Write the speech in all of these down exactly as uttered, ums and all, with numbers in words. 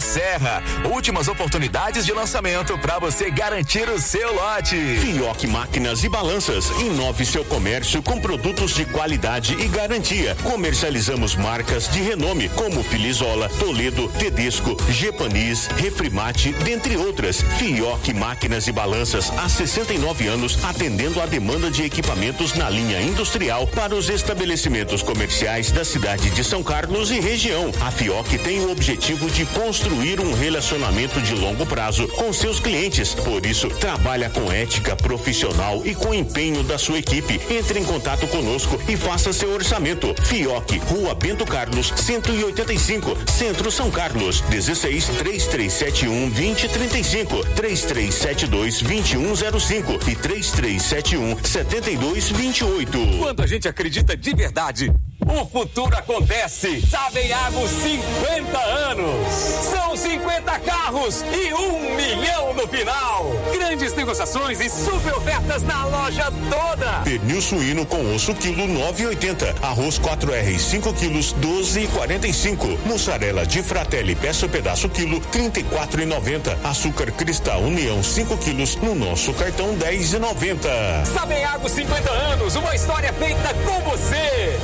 Serra. Últimas oportunidades de lançamento para você garantir o seu lote. Fioc Máquinas e Balanças. Inove seu comércio com produtos de qualidade e garantia. Comercializamos marcas de renome como Filizola, Toledo, Tedesco, Gepanis, Refrimate, dentre outras. Fioc Máquinas e Balanças há sessenta e nove anos atendendo a demanda de equipamentos na linha industrial para os estabelecimentos comerciais da cidade de São Carlos e região. A Fioc tem o objetivo de construir um relacionamento de longo prazo com seus clientes. Por isso, trabalha com ética profissional e com empenho da sua equipe. Entre em contato conosco e faça seu orçamento. Fioc, Rua Bento Carlos, cento e oitenta e cinco, Centro São Carlos. dezesseis, três três sete um, dois zero três cinco, três três sete dois, dois um zero cinco e três três sete um, sete dois dois oito. Quando a gente acredita de verdade, o futuro acontece. Saveago cinquenta anos. São cinquenta carros e um milhão no final. Grandes negociações e super ofertas na loja toda. Pernil suíno com osso quilo nove e oitenta. Arroz quatro R cinco quilos doze e quarenta e cinco. Mussarela de Fratelli peça pedaço quilo trinta e quatro e noventa. Açúcar Cristal União cinco quilos no nosso cartão dez e noventa. Saveago cinquenta anos, uma história feita com você.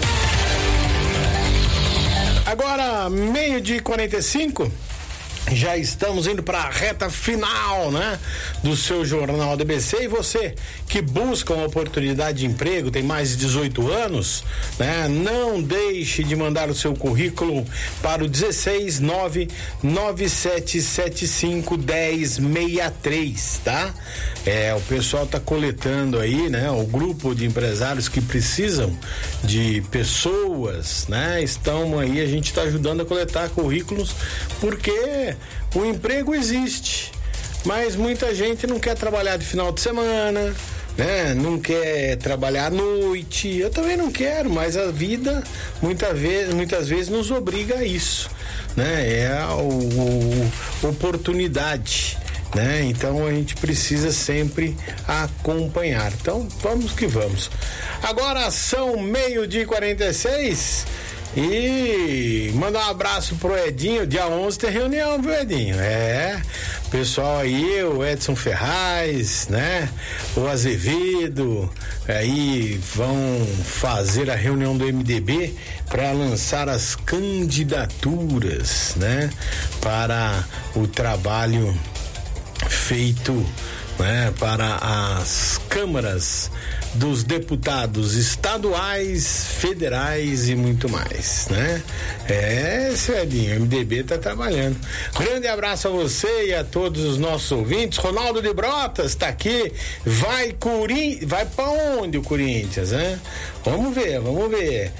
Agora, meio-dia e quarenta e cinco, já estamos indo para a reta final, né, do seu Jornal D B C. E você que busca uma oportunidade de emprego, tem mais de dezoito anos, né, não deixe de mandar o seu currículo para o dezesseis nove nove sete sete cinco um zero seis três, tá? É, o pessoal tá coletando aí, né, o grupo de empresários que precisam de pessoas, né, estão aí, a gente tá ajudando a coletar currículos, porque o emprego existe, mas muita gente não quer trabalhar de final de semana, né? Não quer trabalhar à noite. Eu também não quero, mas a vida muitas vezes, muitas vezes nos obriga a isso, né? É a o, o, oportunidade, né? Então a gente precisa sempre acompanhar. Então vamos que vamos. Agora são meio-dia e quarenta e seis. E manda um abraço pro Edinho. Dia onze tem reunião, viu, Edinho? É, pessoal aí, o Edson Ferraz, né? O Azevedo, aí vão fazer a reunião do M D B para lançar as candidaturas, né? Para o trabalho feito, né? Para as câmaras dos deputados estaduais, federais e muito mais, né? É, Celinho, o M D B tá trabalhando. Grande abraço a você e a todos os nossos ouvintes. Ronaldo de Brotas tá aqui. Vai Corinthians, vai pra onde o Corinthians, né? Vamos ver, vamos ver.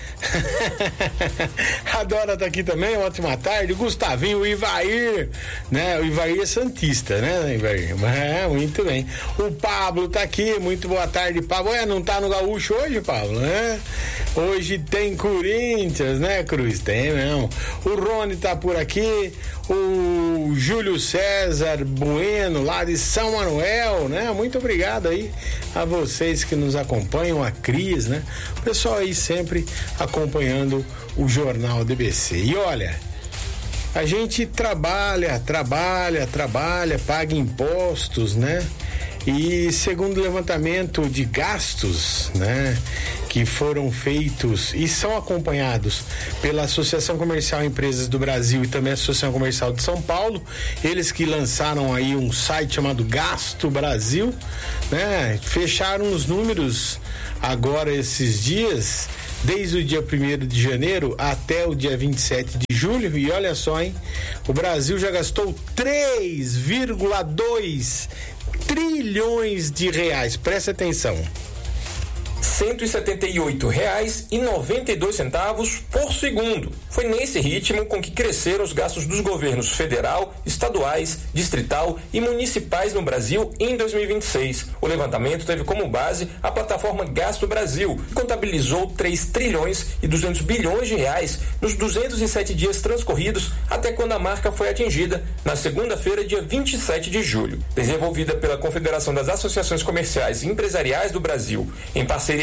A Dora tá aqui também, ótima tarde. O Gustavinho, o Ivair, né? O Ivair é santista, né, Ivair? É, muito bem. O Pablo tá aqui, muito boa tarde, Pablo. É, não tá no Gaúcho hoje, Pablo, né? Hoje tem Corinthians, né, Cruz? Tem mesmo. O Rony tá por aqui, o Júlio César Bueno, lá de São Manuel, né? Muito obrigado aí a vocês que nos acompanham, a Cris, né? O pessoal aí sempre acompanhando o Jornal D B C. E olha, a gente trabalha, trabalha, trabalha, paga impostos, né? E segundo o levantamento de gastos, né, que foram feitos e são acompanhados pela Associação Comercial Empresas do Brasil e também a Associação Comercial de São Paulo, eles que lançaram aí um site chamado Gasto Brasil, né, fecharam os números agora esses dias, desde o dia primeiro de janeiro até o dia vinte e sete de julho, e olha só, hein, o Brasil já gastou três vírgula dois trilhões de reais, presta atenção. cento e setenta e oito reais e noventa e dois centavos por segundo. Foi nesse ritmo com que cresceram os gastos dos governos federal, estaduais, distrital e municipais no Brasil em dois mil e vinte e seis. O levantamento teve como base a plataforma Gasto Brasil, que contabilizou três trilhões e duzentos bilhões de reais nos duzentos e sete dias transcorridos até quando a marca foi atingida na segunda-feira, dia vinte e sete de julho. Desenvolvida pela Confederação das Associações Comerciais e Empresariais do Brasil, em parceria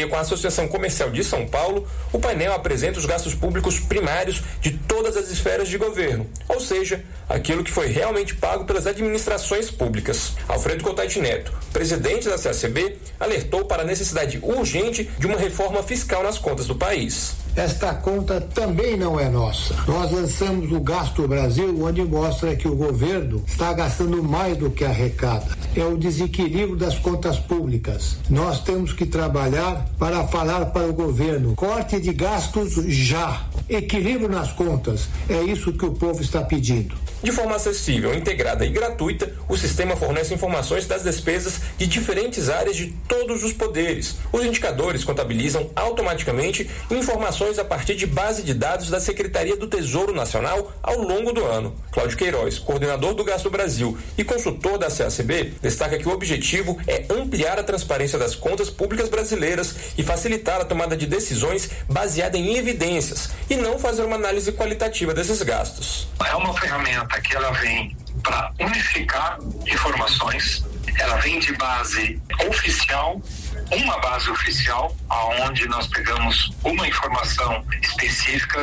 com a Associação Comercial de São Paulo, o painel apresenta os gastos públicos primários de todas as esferas de governo, ou seja, aquilo que foi realmente pago pelas administrações públicas. Alfredo Cotaiti Neto, presidente da C A C B, alertou para a necessidade urgente de uma reforma fiscal nas contas do país. Esta conta também não é nossa. Nós lançamos o Gasto Brasil, onde mostra que o governo está gastando mais do que arrecada. É o desequilíbrio das contas públicas. Nós temos que trabalhar para falar para o governo: corte de gastos já. Equilíbrio nas contas. É isso que o povo está pedindo. De forma acessível, integrada e gratuita, o sistema fornece informações das despesas de diferentes áreas de todos os poderes. Os indicadores contabilizam automaticamente informações a partir de base de dados da Secretaria do Tesouro Nacional ao longo do ano. Cláudio Queiroz, coordenador do Gasto Brasil e consultor da C A C B, destaca que o objetivo é ampliar a transparência das contas públicas brasileiras e facilitar a tomada de decisões baseada em evidências e não fazer uma análise qualitativa desses gastos. É uma ferramenta que ela vem para unificar informações, ela vem de base oficial, uma base oficial, aonde nós pegamos uma informação específica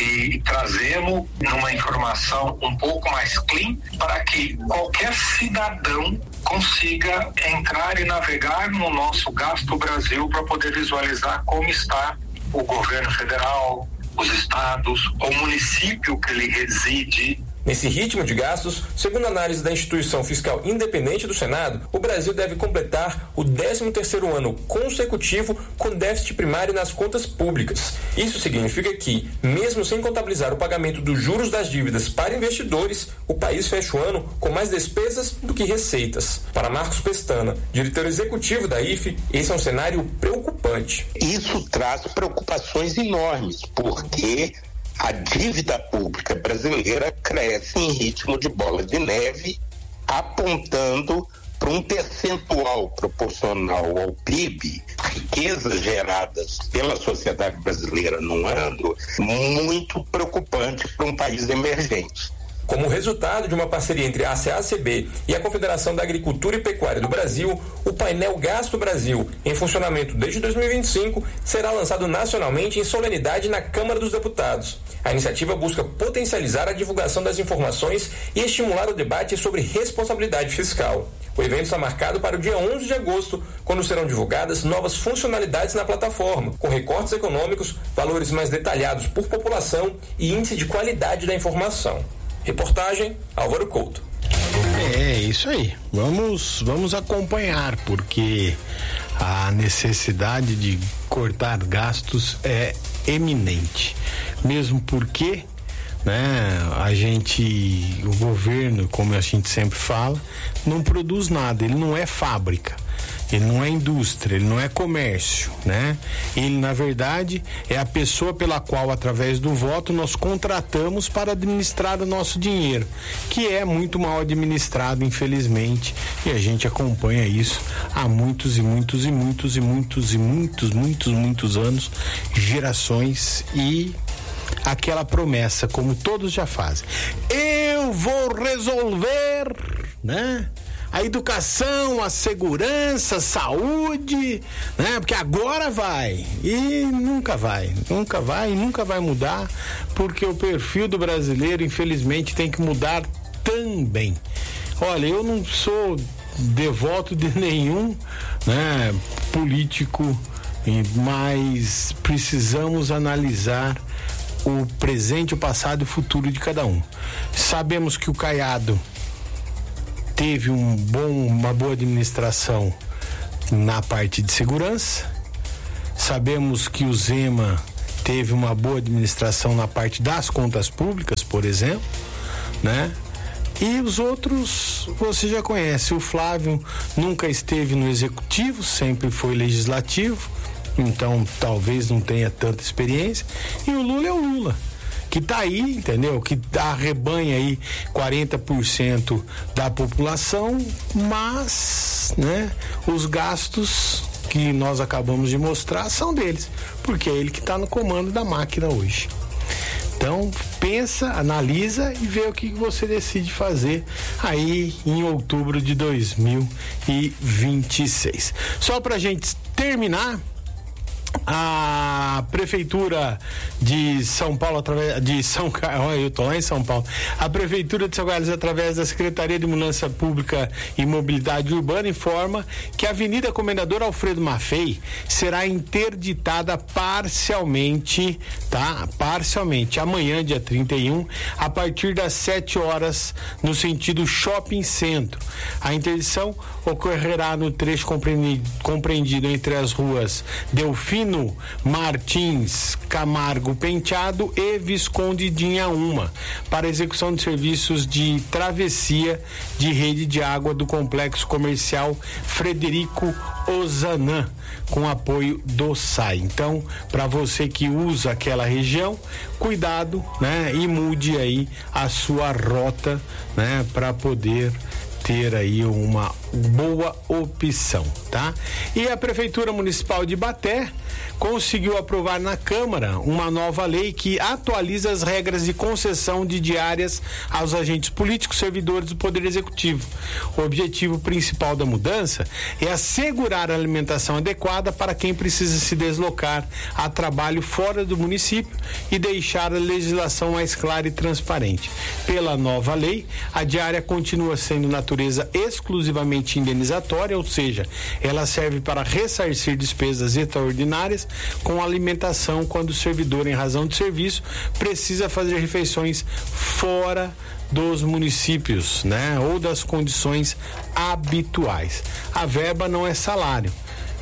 e trazemos numa informação um pouco mais clean para que qualquer cidadão consiga entrar e navegar no nosso Gasto Brasil para poder visualizar como está o governo federal, os estados, o município que ele reside. Nesse ritmo de gastos, segundo a análise da Instituição Fiscal Independente do Senado, o Brasil deve completar o décimo terceiro ano consecutivo com déficit primário nas contas públicas. Isso significa que, mesmo sem contabilizar o pagamento dos juros das dívidas para investidores, o país fecha o ano com mais despesas do que receitas. Para Marcos Pestana, diretor executivo da I F E, esse é um cenário preocupante. Isso traz preocupações enormes, porque a dívida pública brasileira cresce em ritmo de bola de neve, apontando para um percentual proporcional ao P I B, riquezas geradas pela sociedade brasileira num ano, muito preocupante para um país emergente. Como resultado de uma parceria entre a C A C B e a Confederação da Agricultura e Pecuária do Brasil, o painel Gasto Brasil, em funcionamento desde dois mil e vinte e cinco, será lançado nacionalmente em solenidade na Câmara dos Deputados. A iniciativa busca potencializar a divulgação das informações e estimular o debate sobre responsabilidade fiscal. O evento está marcado para o dia onze de agosto, quando serão divulgadas novas funcionalidades na plataforma, com recortes econômicos, valores mais detalhados por população e índice de qualidade da informação. Reportagem Álvaro Couto. É isso aí. Vamos, vamos acompanhar, porque a necessidade de cortar gastos é eminente. Mesmo porque, né, a gente, o governo, como a gente sempre fala, não produz nada, ele não é fábrica. Ele não é indústria, ele não é comércio, né? Ele, na verdade, é a pessoa pela qual, através do voto, nós contratamos para administrar o nosso dinheiro, que é muito mal administrado, infelizmente, e a gente acompanha isso há muitos e muitos e muitos e muitos e muitos, muitos, muitos anos, gerações, e aquela promessa, como todos já fazem: eu vou resolver, né? A educação, a segurança, a saúde, né? Porque agora vai. E nunca vai, nunca vai e nunca vai mudar, porque o perfil do brasileiro, infelizmente, tem que mudar também. Olha, eu não sou devoto de nenhum, né, político, mas precisamos analisar o presente, o passado e o futuro de cada um. Sabemos que o Caiado teve um bom, uma boa administração na parte de segurança. Sabemos que o Zema teve uma boa administração na parte das contas públicas, por exemplo, né? E os outros você já conhece. O Flávio nunca esteve no executivo, sempre foi legislativo, então talvez não tenha tanta experiência. E o Lula é o Lula, que tá aí, entendeu? Que arrebanha aí quarenta por cento da população, mas, né, os gastos que nós acabamos de mostrar são deles, porque é ele que está no comando da máquina hoje. Então, pensa, analisa e vê o que você decide fazer aí em outubro de dois mil e vinte e seis. Só pra gente terminar, A Prefeitura de São Paulo, através de São Carlos, eu tô lá em São Paulo, a Prefeitura de São Carlos, através da Secretaria de Mudança Pública e Mobilidade Urbana, informa que a Avenida Comendador Alfredo Maffei será interditada parcialmente, tá? Parcialmente, amanhã, dia trinta e um, a partir das sete horas, no sentido Shopping Centro. A interdição ocorrerá no trecho compreendido, compreendido entre as ruas Delfino Martins Camargo Penteado e Visconde de Inhaúma, para execução de serviços de travessia de rede de água do complexo comercial Frederico Ozanam, com apoio do S A I. Então, para você que usa aquela região, cuidado, né? E mude aí a sua rota, né? Para poder ter aí uma boa opção, tá? E a Prefeitura Municipal de Ibaté conseguiu aprovar na Câmara uma nova lei que atualiza as regras de concessão de diárias aos agentes políticos servidores do Poder Executivo. O objetivo principal da mudança é assegurar a alimentação adequada para quem precisa se deslocar a trabalho fora do município e deixar a legislação mais clara e transparente. Pela nova lei, a diária continua sendo natureza exclusivamente indenizatória, ou seja, ela serve para ressarcir despesas extraordinárias com alimentação quando o servidor, em razão de serviço, precisa fazer refeições fora dos municípios, né? Ou das condições habituais. A verba não é salário,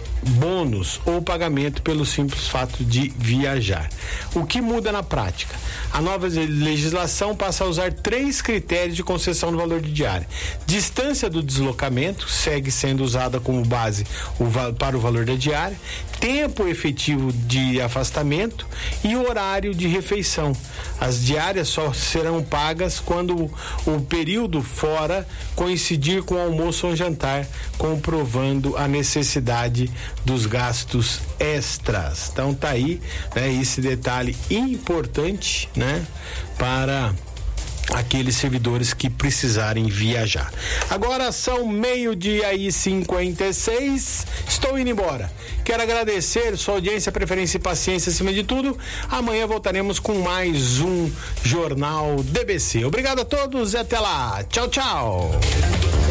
bônus ou pagamento pelo simples fato de viajar. O que muda na prática? A nova legislação passa a usar três critérios de concessão do valor de diária. Distância do deslocamento segue sendo usada como base o, para o valor da diária, tempo efetivo de afastamento e horário de refeição. As diárias só serão pagas quando o, o período fora coincidir com o almoço ou jantar, comprovando a necessidade dos gastos extras. Então tá aí, né, esse detalhe importante, né, para aqueles servidores que precisarem viajar. Agora são meio-dia e cinquenta e seis. Estou indo embora. Quero agradecer sua audiência, preferência e paciência acima de tudo. Amanhã voltaremos com mais um Jornal D B C. Obrigado a todos e até lá. Tchau, tchau.